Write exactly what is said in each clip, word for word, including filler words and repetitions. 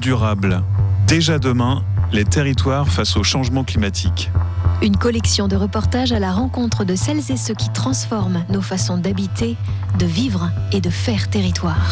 durable. Déjà demain, les territoires face au changement climatique. Une collection de reportages à la rencontre de celles et ceux qui transforment nos façons d'habiter, de vivre et de faire territoire.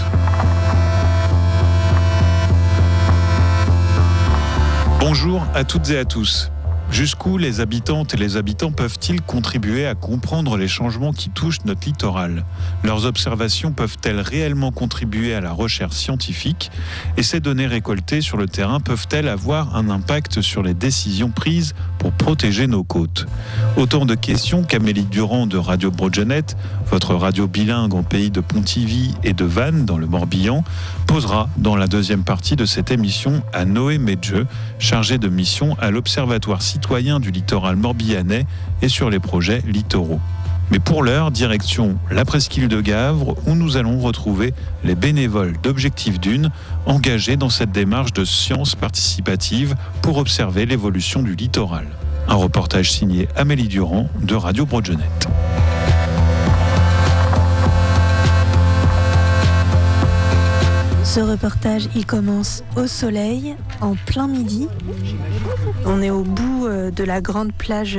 Bonjour à toutes et à tous. Jusqu'où les habitantes et les habitants peuvent-ils contribuer à comprendre les changements qui touchent notre littoral ? Leurs observations peuvent-elles réellement contribuer à la recherche scientifique ? Et ces données récoltées sur le terrain peuvent-elles avoir un impact sur les décisions prises pour protéger nos côtes ? Autant de questions qu'Amélie Durand de Radio Broadgenet, votre radio bilingue en pays de Pontivy et de Vannes dans le Morbihan, posera dans la deuxième partie de cette émission à Noé Medjeux, chargé de mission à l'Observatoire citoyen du littoral morbihanais et sur les projets littoraux. Mais pour l'heure, direction la presqu'île de Gavre où nous allons retrouver les bénévoles d'Objectif Dune engagés dans cette démarche de science participative pour observer l'évolution du littoral. Un reportage signé Amélie Durand de Radio Broadgenet. Ce reportage, il commence au soleil, en plein midi. On est au bout de la grande plage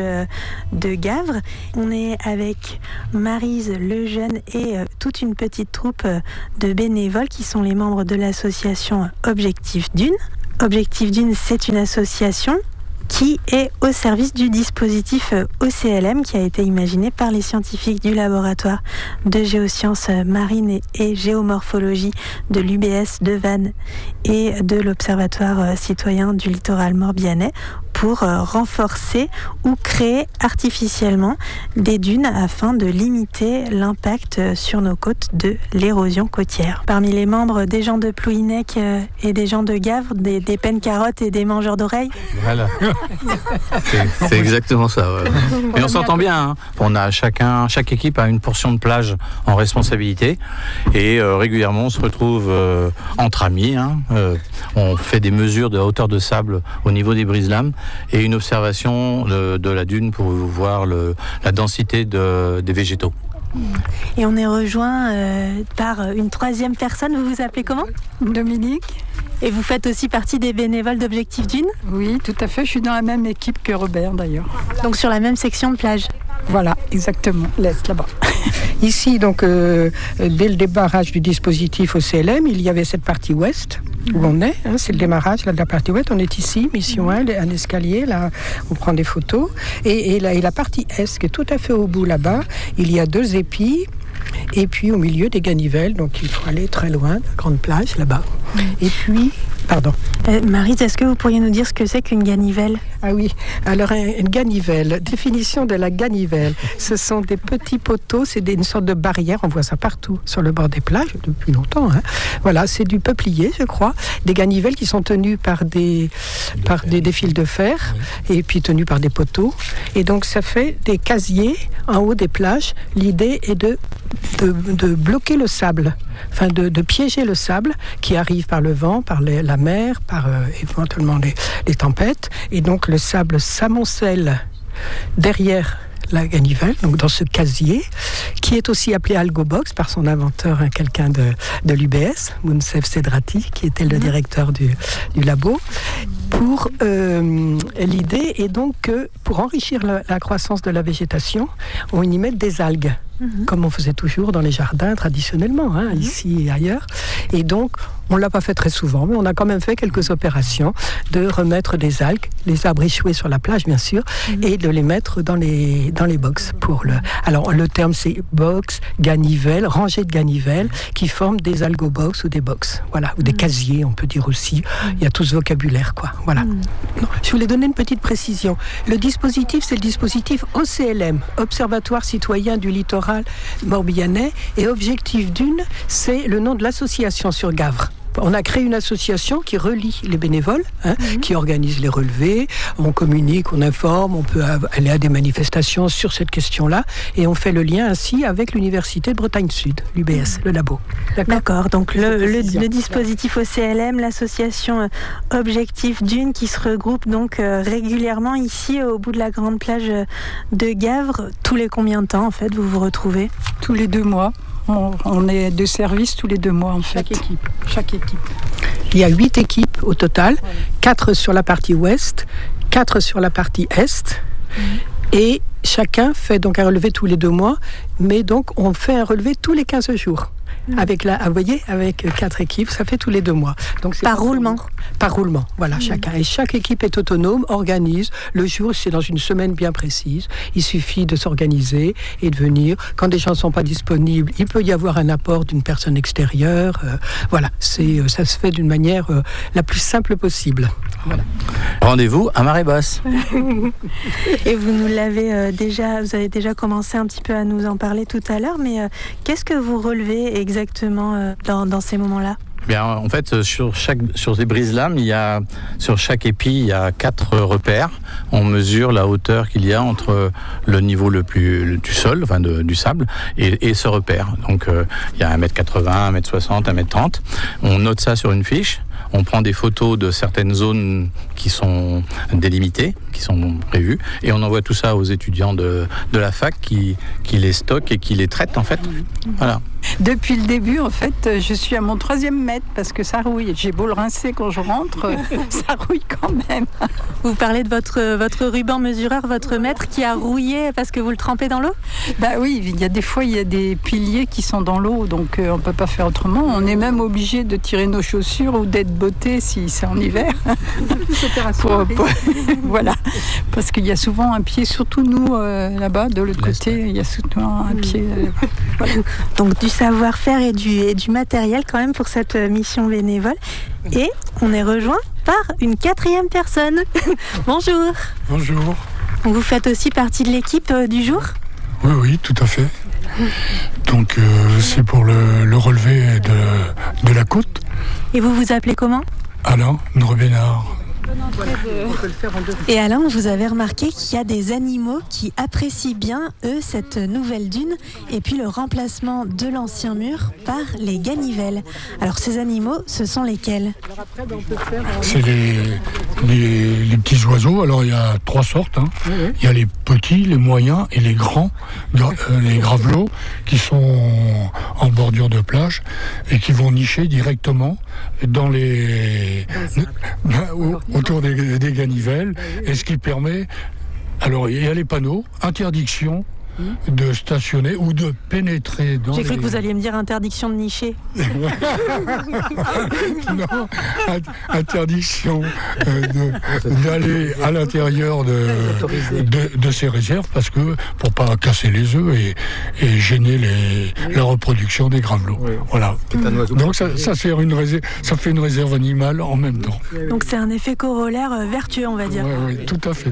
de Gavre. On est avec Maryse Lejeune et toute une petite troupe de bénévoles qui sont les membres de l'association Objectif Dune. Objectif Dune, c'est une association qui est au service du dispositif O C L M qui a été imaginé par les scientifiques du laboratoire de géosciences marines et géomorphologie de l'U B S de Vannes et de l'Observatoire citoyen du littoral morbihanais pour renforcer ou créer artificiellement des dunes afin de limiter l'impact sur nos côtes de l'érosion côtière. Parmi les membres des gens de Plouhinec et des gens de Gavre, des, des pennes-carottes et des mangeurs d'oreilles. Voilà, c'est, c'est exactement ça. Ouais. Et on s'entend bien. Hein. On a chacun, chaque équipe a une portion de plage en responsabilité et euh, régulièrement on se retrouve euh, entre amis. Hein. Euh, on fait des mesures de hauteur de sable au niveau des brise-lames. Et une observation de, de la dune pour voir le, la densité de, des végétaux. Et on est rejoint euh, par une troisième personne. Vous vous appelez comment ? Dominique. Et vous faites aussi partie des bénévoles d'Objectif Dune ? Oui, tout à fait. Je suis dans la même équipe que Robert d'ailleurs. Donc sur la même section de plage ? Voilà, exactement. L'Est, là-bas. Ici, donc, euh, dès le démarrage du dispositif O C L M, il y avait cette partie ouest où on est. Hein, c'est le démarrage là, de la partie ouest. On est ici, mission un, un escalier. Là, on prend des photos. Et, et, la, et la partie est, qui est tout à fait au bout là-bas, il y a deux épis. Et puis au milieu des ganivelles, donc il faut aller très loin, la grande plage là-bas. Mmh. Et puis, pardon. Euh, Maryse, est-ce que vous pourriez nous dire ce que c'est qu'une ganivelle ? Ah oui, alors une ganivelle, définition de la ganivelle, ce sont des petits poteaux, c'est des, une sorte de barrière, on voit ça partout sur le bord des plages depuis longtemps. Hein. Voilà, c'est du peuplier, je crois, des ganivelles qui sont tenues par des, de par des, des fils de fer, oui. Et puis tenues par des poteaux. Et donc ça fait des casiers en haut des plages. L'idée est de De, de bloquer le sable, enfin de, de piéger le sable qui arrive par le vent, par les, la mer, par euh, éventuellement les, les tempêtes. Et donc le sable s'amoncelle derrière la ganivelle, donc dans ce casier, qui est aussi appelé Algobox par son inventeur, hein, quelqu'un de, de l'U B S, Mounsef Sedrati, qui était le directeur du, du labo. Pour, euh, l'idée est donc que pour enrichir la, la croissance de la végétation, on y met des algues. Mmh. Comme on faisait toujours dans les jardins traditionnellement, hein, mmh. ici et ailleurs. Et donc, on ne l'a pas fait très souvent, mais on a quand même fait quelques opérations de remettre des algues, les arbres échoués sur la plage, bien sûr, mmh. et de les mettre dans les, dans les box. Pour le... Alors, le terme, c'est box, ganivelle, rangée de ganivelles, qui forment des algobox ou des box, voilà, ou mmh. des casiers, on peut dire aussi. Mmh. Il y a tout ce vocabulaire, quoi. Voilà. Mmh. Non, je voulais donner une petite précision. Le dispositif, c'est le dispositif O C L M, Observatoire citoyen du littoral morbihanais, et Objectif Dune, c'est le nom de l'association sur Gavre. On a créé une association qui relie les bénévoles, hein, mmh. qui organise les relevés, on communique, on informe, on peut aller à des manifestations sur cette question-là, et on fait le lien ainsi avec l'Université de Bretagne Sud, l'U B S, mmh. le labo. D'accord, D'accord, donc le, le, le dispositif O C L M, l'association Objectif Dune, qui se regroupe donc euh, régulièrement ici au bout de la grande plage de Gavre. Tous les combien de temps en fait vous vous retrouvez ? Tous les deux mois. On, on est de service tous les deux mois en fait. Chaque équipe. Chaque équipe. Il y a huit équipes au total, quatre sur la partie ouest, quatre sur la partie est. Mmh. Et chacun fait donc un relevé tous les deux mois, mais donc on fait un relevé tous les quinze jours. Avec la, vous voyez, avec quatre équipes, ça fait tous les deux mois. Donc c'est par roulement. Par roulement, voilà, mmh. chacun. Et chaque équipe est autonome, organise. Le jour, c'est dans une semaine bien précise. Il suffit de s'organiser et de venir. Quand des gens ne sont pas disponibles, il peut y avoir un apport d'une personne extérieure. Euh, voilà, c'est, ça se fait d'une manière euh, la plus simple possible. Voilà. Rendez-vous à marée basse. Et vous nous l'avez euh, déjà, vous avez déjà commencé un petit peu à nous en parler tout à l'heure, mais euh, qu'est-ce que vous relevez exactement euh, dans, dans ces moments-là ? Bien, en fait, sur chaque, sur ces brise-lames, il y a, sur chaque épi, il y a quatre repères. On mesure la hauteur qu'il y a entre le niveau le plus, le, du sol, enfin de, du sable, et, et ce repère. Donc, euh, il y a un mètre quatre-vingts, un mètre soixante, un mètre trente. On note ça sur une fiche. On prend des photos de certaines zones qui sont délimitées, qui sont prévues, et on envoie tout ça aux étudiants de, de la fac qui, qui les stockent et qui les traitent, en fait. Voilà. Depuis le début, en fait, je suis à mon troisième mètre parce que ça rouille. J'ai beau le rincer quand je rentre, ça rouille quand même. Vous parlez de votre, votre ruban mesureur, votre mètre qui a rouillé parce que vous le trempez dans l'eau ? Bah oui, il y a des fois, il y a des piliers qui sont dans l'eau, donc euh, on ne peut pas faire autrement. On est même obligé de tirer nos chaussures ou d'être botté si c'est en hiver. pour, pour, voilà, parce qu'il y a souvent un pied, surtout nous euh, là-bas, de l'autre côté, il y a souvent un pied. Euh, voilà. Donc du savoir-faire et du, et du matériel quand même pour cette mission bénévole. Et on est rejoint par une quatrième personne. Bonjour. Bonjour. Vous faites aussi partie de l'équipe euh, du jour ? Oui, oui, tout à fait. Donc euh, c'est pour le, le relevé de, de la côte. Et vous vous appelez comment ? Alain Ndrebénard. Et Alain, vous avez remarqué qu'il y a des animaux qui apprécient bien, eux, cette nouvelle dune et puis le remplacement de l'ancien mur par les ganivelles. Alors ces animaux, ce sont lesquels ? C'est les, les, les petits oiseaux. Alors il y a trois sortes. Hein. Il y a les petits, les moyens et les grands, gra- euh, les gravelots qui sont en bordure de plage et qui vont nicher directement dans les... Dans, autour des, des ganivelles, et ce qui permet, alors il y a les panneaux, interdiction de stationner ou de pénétrer dans J'ai cru les... que vous alliez me dire interdiction de nicher. Non, interdiction euh, de, d'aller à l'intérieur de, de, de ces réserves, parce que pour pas casser les œufs et, et gêner les, la reproduction des gravelots. Voilà. Donc ça, ça, fait une réserve, ça fait une réserve animale en même temps. Donc c'est un effet corollaire euh, vertueux, on va dire. Oui, oui, tout à fait.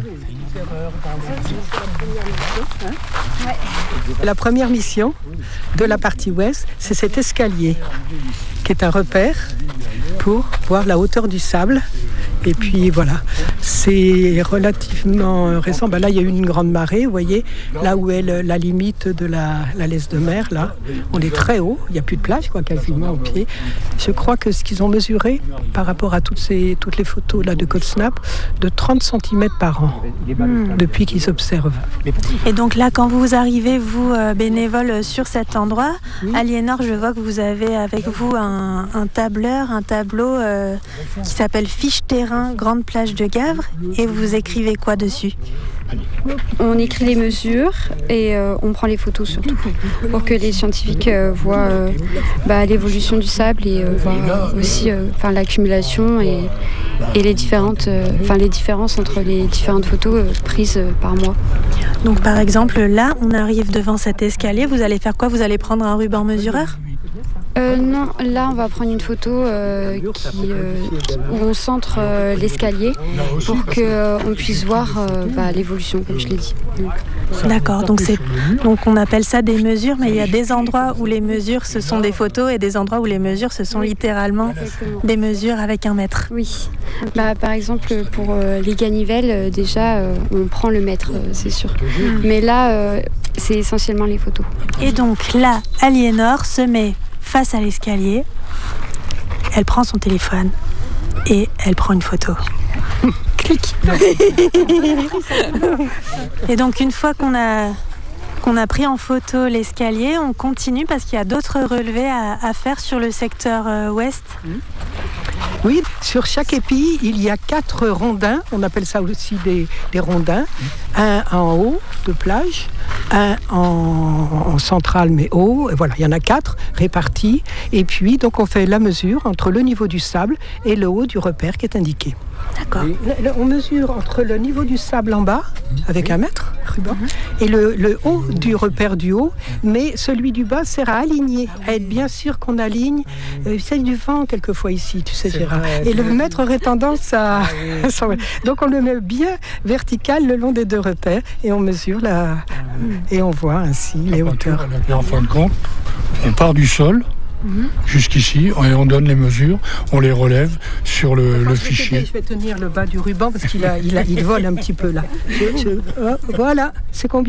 La première mission de la partie ouest, c'est cet escalier qui est un repère pour voir la hauteur du sable. Et puis voilà, c'est relativement récent. Ben là, il y a eu une grande marée, vous voyez, là où est le, la limite de la, la laisse de mer, là, on est très haut, il n'y a plus de plage, quoi, quasiment au pied. Je crois que ce qu'ils ont mesuré, par rapport à toutes, ces, toutes les photos là, de CodeSnap, de trente centimètres par an, mmh. depuis qu'ils s'observent. Et donc là, quand vous arrivez, vous, euh, bénévole, sur cet endroit, oui. Aliénor, je vois que vous avez avec vous un, un tableur, un tableau euh, qui s'appelle Fiche Terrain, Grande Plage de Gavre, et vous écrivez quoi dessus ? On écrit les mesures et euh, on prend les photos surtout pour que les scientifiques euh, voient euh, bah, l'évolution du sable et euh, voient aussi euh, l'accumulation et, et les, différentes, euh, les différences entre les différentes photos euh, prises euh, par mois. Donc par exemple là on arrive devant cet escalier, vous allez faire quoi ? Vous allez prendre un ruban mesureur ? Euh, non, là on va prendre une photo euh, qui, euh, où on centre euh, l'escalier pour qu'on euh, puisse voir euh, bah, l'évolution, comme je l'ai dit. D'accord, donc, c'est, donc on appelle ça des mesures, mais il y a des endroits où les mesures ce sont des photos et des endroits où les mesures ce sont littéralement Exactement. Des mesures avec un mètre. Oui, bah, par exemple pour euh, les ganivelles, euh, déjà euh, on prend le mètre, euh, c'est sûr. Mmh. Mais là euh, c'est essentiellement les photos. Et donc là, Aliénor se met face à l'escalier, elle prend son téléphone et elle prend une photo. Clic. Et donc une fois qu'on a, qu'on a pris en photo l'escalier, on continue parce qu'il y a d'autres relevés à, à faire sur le secteur euh, ouest. Oui, sur chaque épi, il y a quatre rondins, on appelle ça aussi des, des rondins, un en haut de plage, un en, en centrale mais haut, et voilà, il y en a quatre répartis, et puis donc on fait la mesure entre le niveau du sable et le haut du repère qui est indiqué. D'accord. Et le- le- on mesure entre le niveau du sable en bas, avec un mètre, ruban, mm-hmm. et le, le haut du repère du haut, mais celui du bas sert à aligner, à être bien sûr qu'on aligne. Euh, c'est du vent quelquefois ici, tu sais, Gérard. Et le mètre aurait tendance à... Donc on le met bien vertical le long des deux repères, et on mesure la... et on voit ainsi les hauteurs. Et en fin de compte, on part du sol jusqu'ici et on donne les mesures, on les relève sur le, le je fichier. Vais, je vais tenir le bas du ruban parce qu'il a, il a, il vole un petit peu là. Je, je, oh, voilà, c'est combien ?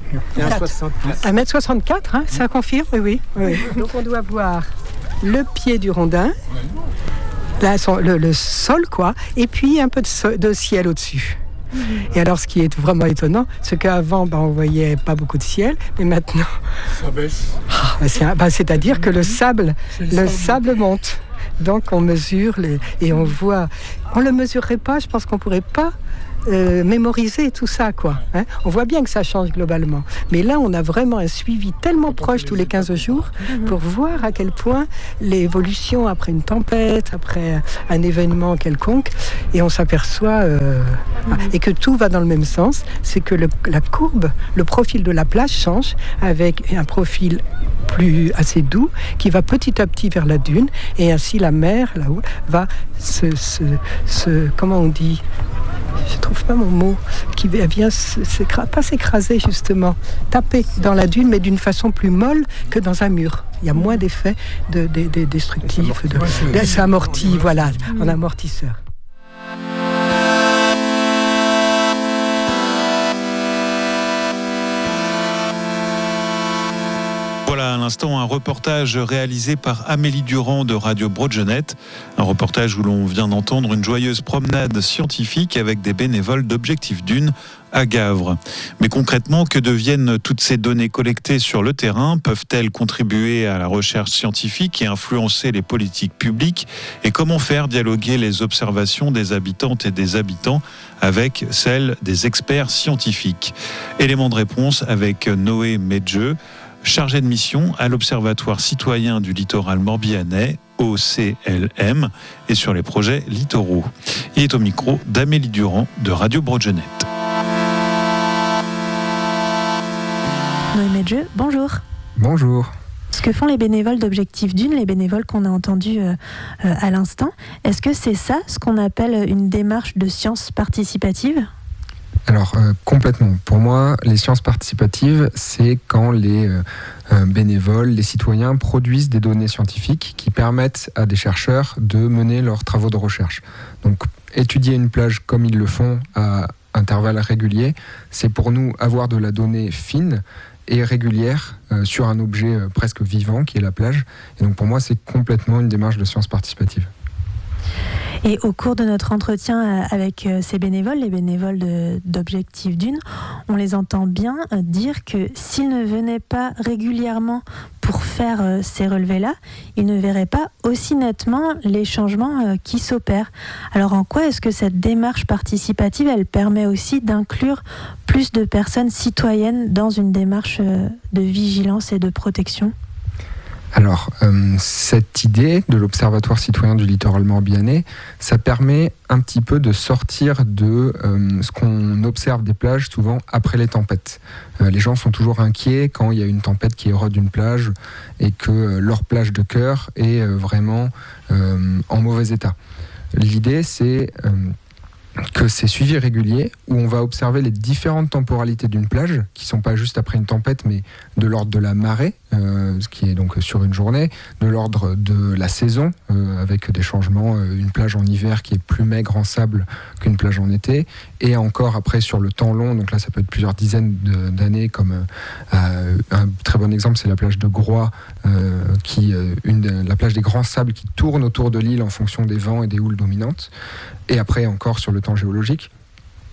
un mètre soixante-quatre, hein, ça confirme, oui, oui, oui. Donc on doit voir le pied du rondin, là, son, le, le sol, quoi, et puis un peu de, so- de ciel au-dessus. Et alors, ce qui est vraiment étonnant, c'est qu'avant, ben, on voyait pas beaucoup de ciel, mais maintenant, Ça baisse. ah, ben, c'est, ben, c'est-à-dire que le sable, C'est le le sable. sable monte. Donc, on mesure les, et on voit. On le mesurerait pas. Je pense qu'on pourrait pas euh, mémoriser tout ça, quoi. Hein. On voit bien que ça change globalement, mais là, on a vraiment un suivi tellement proche tous les quinze jours pour voir à quel point l'évolution après une tempête, après un événement quelconque, et on s'aperçoit euh, et que tout va dans le même sens. C'est que le, la courbe, le profil de la plage change avec un profil plus assez doux qui va petit à petit vers la dune, et ainsi la mer là-haut va se, se, se comment on dit, je trouve pas mon mot, qui vient s'écra- pas s'écraser justement, taper dans la dune, mais d'une façon plus molle que dans un mur. Il y a moins d'effets de, de, de destructifs, de, de, ça amortit, voilà, en amortisseur. Voilà à l'instant un reportage réalisé par Amélie Durand de Radio Broadgenette. Un reportage où l'on vient d'entendre une joyeuse promenade scientifique avec des bénévoles d'Objectif Dune à Gavre. Mais concrètement, que deviennent toutes ces données collectées sur le terrain ? Peuvent-elles contribuer à la recherche scientifique et influencer les politiques publiques ? Et comment faire dialoguer les observations des habitantes et des habitants avec celles des experts scientifiques ? Élément de réponse avec Noé Medjeux, chargé de mission à l'Observatoire citoyen du littoral morbihanais, O C L M, et sur les projets littoraux. Il est au micro d'Amélie Durand de Radio Broadgenette. Noé Medjeux, bonjour. Bonjour. Ce que font les bénévoles d'Objectif Dune, les bénévoles qu'on a entendus euh, euh, à l'instant, est-ce que c'est ça ce qu'on appelle une démarche de science participative ? Alors, euh, complètement. Pour moi, les sciences participatives, c'est quand les euh, euh, bénévoles, les citoyens produisent des données scientifiques qui permettent à des chercheurs de mener leurs travaux de recherche. Donc, étudier une plage comme ils le font à intervalles réguliers, c'est pour nous avoir de la donnée fine et régulière euh, sur un objet euh, presque vivant qui est la plage. Et donc, pour moi, c'est complètement une démarche de sciences participatives. Et au cours de notre entretien avec ces bénévoles, les bénévoles de, d'Objectif Dune, on les entend bien dire que s'ils ne venaient pas régulièrement pour faire ces relevés-là, ils ne verraient pas aussi nettement les changements qui s'opèrent. Alors en quoi est-ce que cette démarche participative, elle permet aussi d'inclure plus de personnes citoyennes dans une démarche de vigilance et de protection ? Alors, euh, cette idée de l'Observatoire citoyen du littoral morbihanais, ça permet un petit peu de sortir de euh, ce qu'on observe des plages souvent après les tempêtes. Euh, les gens sont toujours inquiets quand il y a une tempête qui érode une plage et que euh, leur plage de cœur est euh, vraiment euh, en mauvais état. L'idée, c'est euh, que c'est suivi régulier où on va observer les différentes temporalités d'une plage qui ne sont pas juste après une tempête mais de l'ordre de la marée, euh, ce qui est donc sur une journée, de l'ordre de la saison euh, avec des changements, euh, une plage en hiver qui est plus maigre en sable qu'une plage en été, et encore après sur le temps long, donc là ça peut être plusieurs dizaines de, d'années, comme euh, un très bon exemple c'est la plage de Groix, euh, qui, euh, une de, la plage des grands sables qui tourne autour de l'île en fonction des vents et des houles dominantes, et après encore sur le temps géologique.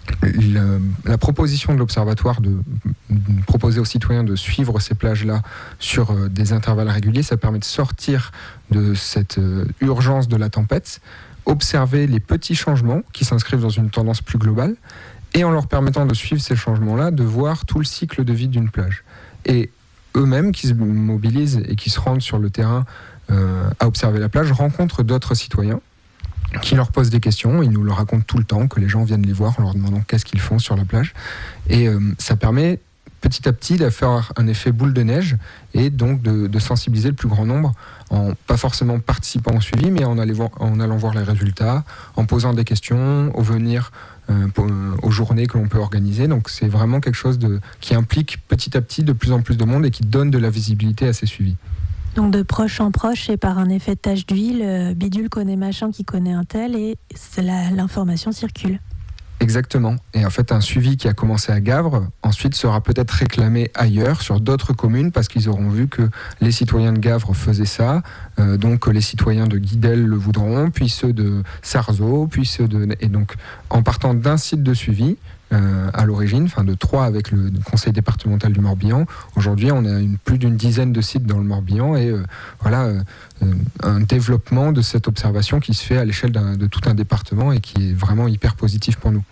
Le, la proposition de l'Observatoire de, de proposer aux citoyens de suivre ces plages-là sur euh, des intervalles réguliers, ça permet de sortir de cette euh, urgence de la tempête, observer les petits changements qui s'inscrivent dans une tendance plus globale, et en leur permettant de suivre ces changements-là, de voir tout le cycle de vie d'une plage. Et eux-mêmes qui se mobilisent et qui se rendent sur le terrain euh, à observer la plage rencontrent d'autres citoyens qui leur posent des questions. Ils nous le racontent tout le temps, que les gens viennent les voir en leur demandant qu'est-ce qu'ils font sur la plage. Et euh, ça permet petit à petit de faire un effet boule de neige et donc de, de sensibiliser le plus grand nombre, en pas forcément participant au suivi, mais en, aller voir, en allant voir les résultats, en posant des questions, au venir euh, pour, euh, aux journées que l'on peut organiser. Donc c'est vraiment quelque chose de, qui implique petit à petit de plus en plus de monde et qui donne de la visibilité à ces suivis. Donc de proche en proche et par un effet de tache d'huile, euh, bidule connaît machin qui connaît un tel et la, l'information circule. Exactement. Et en fait, un suivi qui a commencé à Gavre, ensuite sera peut-être réclamé ailleurs, sur d'autres communes, parce qu'ils auront vu que les citoyens de Gavre faisaient ça, euh, donc les citoyens de Guidel le voudront, puis ceux de Sarzeau, puis ceux de... Et donc, en partant d'un site de suivi, Euh, à l'origine, enfin de trois avec le conseil départemental du Morbihan. Aujourd'hui, on a une, plus d'une dizaine de sites dans le Morbihan et euh, voilà euh, un développement de cette observation qui se fait à l'échelle d'un, de tout un département et qui est vraiment hyper positif pour nous.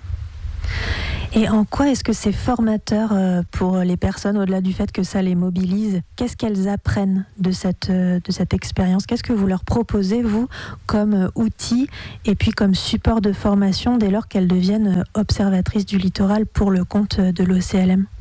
Et en quoi est-ce que c'est formateur pour les personnes, au-delà du fait que ça les mobilise? Qu'est-ce qu'elles apprennent de cette, de cette expérience? Qu'est-ce que vous leur proposez, vous, comme outil et puis comme support de formation dès lors qu'elles deviennent observatrices du littoral pour le compte de l'O C L M?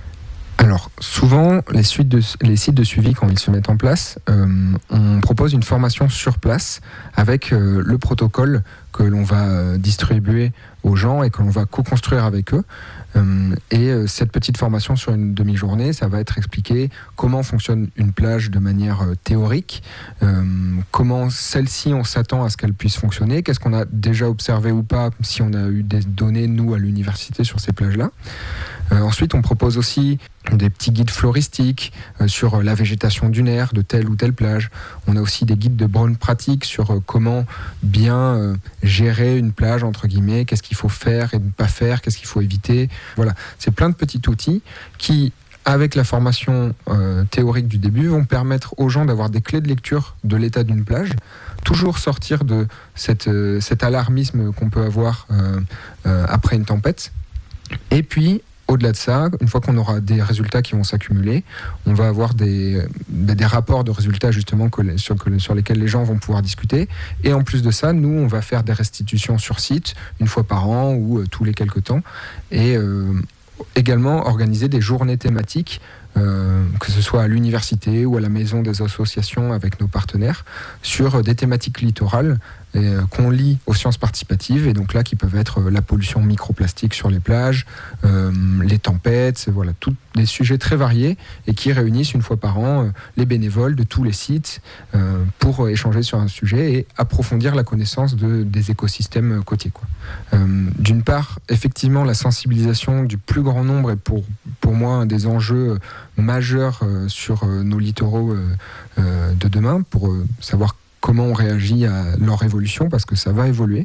Alors, souvent, les, suites de, les sites de suivi, quand ils se mettent en place, euh, on propose une formation sur place avec euh, le protocole que l'on va euh, distribuer aux gens et que l'on va co-construire avec eux. Euh, et euh, cette petite formation sur une demi-journée, ça va être expliqué comment fonctionne une plage de manière euh, théorique, euh, comment celle-ci, on s'attend à ce qu'elle puisse fonctionner, qu'est-ce qu'on a déjà observé ou pas, si on a eu des données, nous, à l'université, sur ces plages-là. Euh, ensuite, on propose aussi des petits guides floristiques euh, sur la végétation dunaire de telle ou telle plage. On a aussi des guides de bonnes pratiques sur euh, comment bien euh, gérer une plage, entre guillemets, qu'est-ce qu'il faut faire et ne pas faire, qu'est-ce qu'il faut éviter. Voilà, c'est plein de petits outils qui, avec la formation euh, théorique du début, vont permettre aux gens d'avoir des clés de lecture de l'état d'une plage, toujours sortir de cette, euh, cet alarmisme qu'on peut avoir euh, euh, après une tempête. Et puis, au-delà de ça, une fois qu'on aura des résultats qui vont s'accumuler, on va avoir des, des rapports de résultats justement que, sur, que, sur lesquels les gens vont pouvoir discuter. Et en plus de ça, nous, on va faire des restitutions sur site, une fois par an ou euh, tous les quelques temps. Et euh, également organiser des journées thématiques, euh, que ce soit à l'université ou à la maison des associations avec nos partenaires, sur des thématiques littorales et, euh, qu'on lie aux sciences participatives, et donc là qui peuvent être euh, la pollution microplastique sur les plages, euh, les tempêtes, voilà, tous des sujets très variés et qui réunissent une fois par an euh, les bénévoles de tous les sites euh, pour euh, échanger sur un sujet et approfondir la connaissance de, des écosystèmes côtiers, quoi. Euh, d'une part, effectivement, la sensibilisation du plus grand nombre est pour, pour moi un des enjeux majeurs euh, sur euh, nos littoraux euh, euh, de demain, pour euh, savoir comment on réagit à leur évolution, parce que ça va évoluer.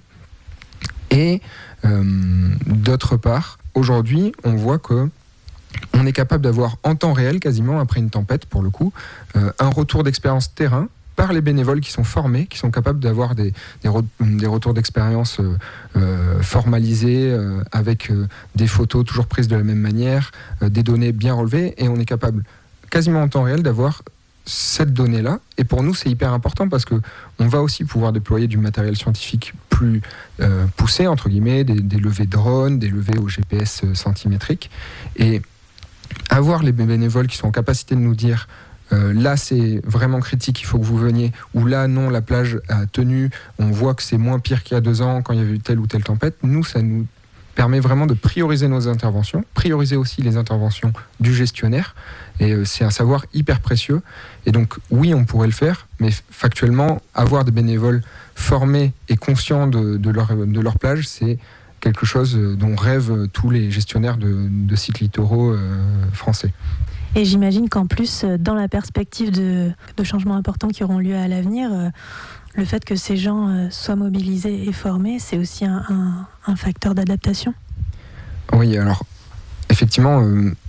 Et euh, d'autre part, aujourd'hui, on voit que on est capable d'avoir en temps réel, quasiment après une tempête pour le coup, euh, un retour d'expérience terrain par les bénévoles qui sont formés, qui sont capables d'avoir des, des, re, des retours d'expérience euh, euh, formalisés, euh, avec euh, des photos toujours prises de la même manière, euh, des données bien relevées, et on est capable quasiment en temps réel d'avoir cette donnée-là. Et pour nous, c'est hyper important parce que on va aussi pouvoir déployer du matériel scientifique plus euh, poussé, entre guillemets, des, des levées drones, des levées au G P S centimétriques. Et avoir les bénévoles qui sont en capacité de nous dire euh, là, c'est vraiment critique, il faut que vous veniez, ou là, non, la plage a tenu, on voit que c'est moins pire qu'il y a deux ans quand il y a eu telle ou telle tempête. Nous, ça nous permet vraiment de prioriser nos interventions, prioriser aussi les interventions du gestionnaire. Et euh, c'est un savoir hyper précieux. Et donc, oui, on pourrait le faire, mais factuellement, avoir des bénévoles formés et conscients de, de, leur, de leur plage, c'est quelque chose dont rêvent tous les gestionnaires de, de sites littoraux euh, français. Et j'imagine qu'en plus, dans la perspective de, de changements importants qui auront lieu à l'avenir, euh, le fait que ces gens euh, soient mobilisés et formés, c'est aussi un, un, un facteur d'adaptation. Oui, alors effectivement,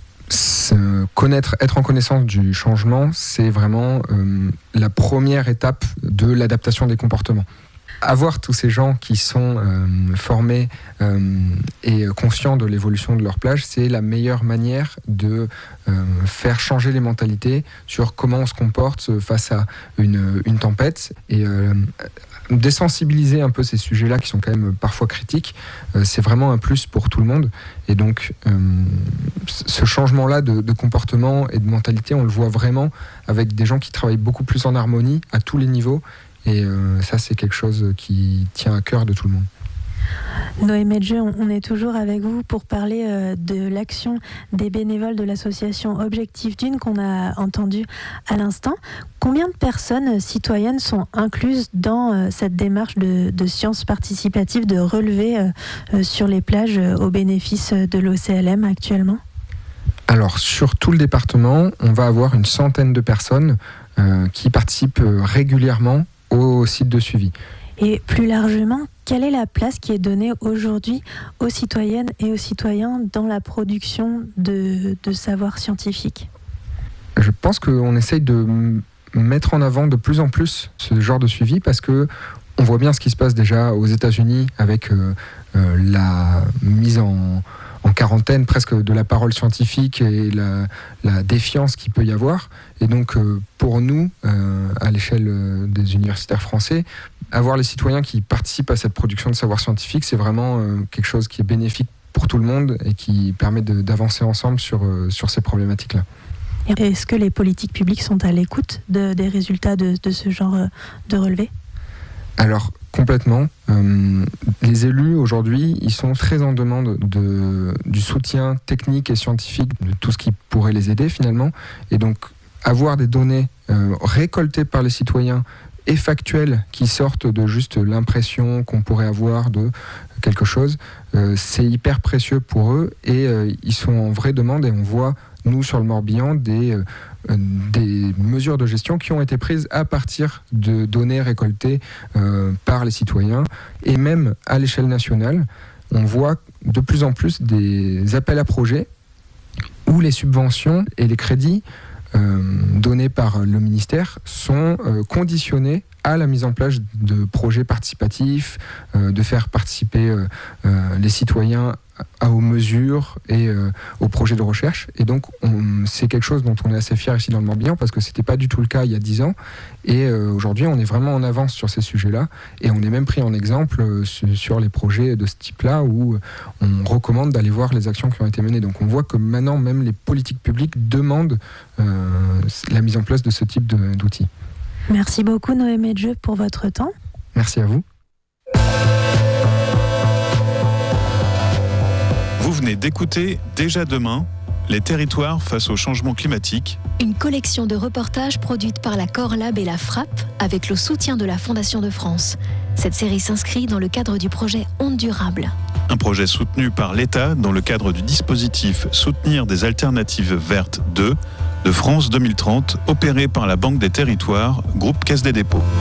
euh, connaître, être en connaissance du changement, c'est vraiment euh, la première étape de l'adaptation des comportements. Avoir tous ces gens qui sont euh, formés euh, et conscients de l'évolution de leur plage, c'est la meilleure manière de euh, faire changer les mentalités sur comment on se comporte face à une, une tempête et euh, désensibiliser un peu ces sujets-là qui sont quand même parfois critiques, euh, c'est vraiment un plus pour tout le monde. Et donc, euh, ce changement-là de, de comportement et de mentalité, on le voit vraiment avec des gens qui travaillent beaucoup plus en harmonie à tous les niveaux. Et euh, ça, c'est quelque chose qui tient à cœur de tout le monde. Noé Medje, on est toujours avec vous pour parler euh, de l'action des bénévoles de l'association Objectif Dune qu'on a entendu à l'instant. Combien de personnes citoyennes sont incluses dans euh, cette démarche de, de sciences participatives, de relevé euh, euh, sur les plages euh, au bénéfice de l'O C L M actuellement ? Alors, sur tout le département, on va avoir une centaine de personnes euh, qui participent régulièrement au site de suivi. Et plus largement, quelle est la place qui est donnée aujourd'hui aux citoyennes et aux citoyens dans la production de, de savoirs scientifiques ? Je pense qu'on essaye de mettre en avant de plus en plus ce genre de suivi parce que on voit bien ce qui se passe déjà aux États-Unis avec euh, euh, la mise en, en quarantaine presque de la parole scientifique et la, la défiance qu'il peut y avoir. Et donc euh, pour nous, euh, à l'échelle euh, des universitaires français, avoir les citoyens qui participent à cette production de savoir scientifique, c'est vraiment euh, quelque chose qui est bénéfique pour tout le monde et qui permet de, d'avancer ensemble sur, euh, sur ces problématiques-là. Est-ce que les politiques publiques sont à l'écoute de, des résultats de, de ce genre de relevé ? Alors, complètement. Euh, les élus, aujourd'hui, ils sont très en demande de, du soutien technique et scientifique, de tout ce qui pourrait les aider, finalement. Et donc, avoir des données euh, récoltées par les citoyens et factuelles qui sortent de juste l'impression qu'on pourrait avoir de quelque chose, euh, c'est hyper précieux pour eux et euh, ils sont en vraie demande et on voit, nous, sur le Morbihan, des, euh, des mesures de gestion qui ont été prises à partir de données récoltées euh, par les citoyens et même à l'échelle nationale, on voit de plus en plus des appels à projets où les subventions et les crédits Euh, donnés par le ministère sont euh, conditionnés à la mise en place de projets participatifs, euh, de faire participer euh, euh, les citoyens à, aux mesures et euh, aux projets de recherche. Et donc, on, c'est quelque chose dont on est assez fiers ici dans le Morbihan parce que c'était pas du tout le cas il y a dix ans. Et euh, aujourd'hui, on est vraiment en avance sur ces sujets-là. Et on est même pris en exemple euh, sur les projets de ce type-là où on recommande d'aller voir les actions qui ont été menées. Donc, on voit que maintenant, même les politiques publiques demandent euh, la mise en place de ce type de, d'outils. Merci beaucoup Noé Medje pour votre temps. Merci à vous. Vous venez d'écouter Déjà demain, les territoires face au changement climatique. Une collection de reportages produite par la Corlab et la Frappe avec le soutien de la Fondation de France. Cette série s'inscrit dans le cadre du projet Ondes durables. Un projet soutenu par l'État dans le cadre du dispositif Soutenir des alternatives vertes deux de France deux mille trente, opéré par la Banque des Territoires, groupe Caisse des Dépôts.